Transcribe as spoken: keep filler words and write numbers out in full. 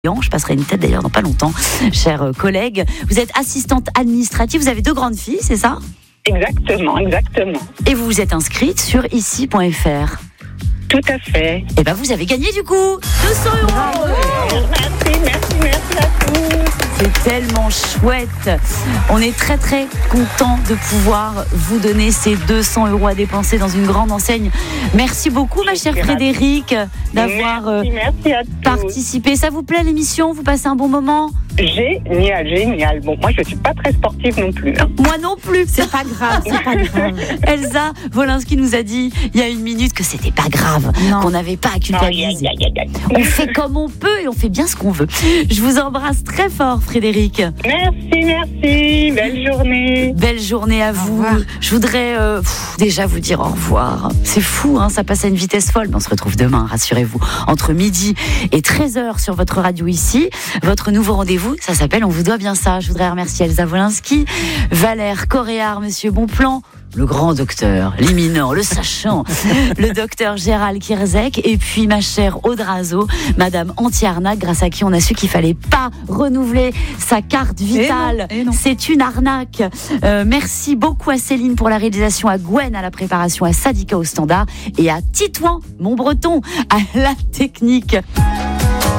Je passerai une tête d'ailleurs dans pas longtemps, chers collègues. Vous êtes assistante administrative, vous avez deux grandes filles, c'est ça ? Exactement, exactement. Et vous vous êtes inscrite sur ici point f r. Tout à fait. Et ben vous avez gagné du coup deux cents euros. Bravo. Merci, merci, merci à tous. C'est tellement chouette. On est très très content de pouvoir vous donner ces deux cents euros à dépenser dans une grande enseigne. Merci beaucoup ma chère Frédérique d'avoir merci, merci à tous. participé. Ça vous plaît l'émission ? Vous passez un bon moment ? Génial, génial. Bon, moi je suis pas très sportive non plus. Hein. Moi non plus. C'est pas grave, c'est pas grave. Elsa Wolinski nous a dit il y a une minute que c'était pas grave, non. qu'on n'avait pas à culpabiliser. Aïe, aïe, aïe, aïe. On fait comme on peut et on fait bien ce qu'on veut. Je vous embrasse très fort, Frédérique. Merci, merci. Belle journée. Belle journée à vous. Je voudrais euh, pff, déjà vous dire au revoir. C'est fou, hein, ça passe à une vitesse folle. Mais on se retrouve demain, rassurez-vous, entre midi et treize heures sur votre radio ici. Votre nouveau rendez-vous, ça s'appelle On vous doit bien ça. Je voudrais remercier Elsa Wolinski, Valère Coréard, Monsieur Bonplan, le grand docteur, l'imminent, le sachant, le docteur Gérald Kierzek, et puis ma chère Audrazo, Madame Anti-Arnaque, grâce à qui on a su qu'il fallait pas renouveler sa carte vitale. Et non, et non. C'est une arnaque. Euh, merci beaucoup à Céline pour la réalisation, à Gwen à la préparation, à Sadika au standard et à Titouan, mon breton, à la technique.